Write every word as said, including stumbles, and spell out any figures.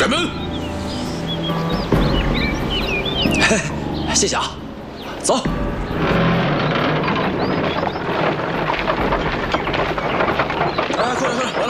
开门。 嘿，谢谢啊，走。哎，快点快点，来。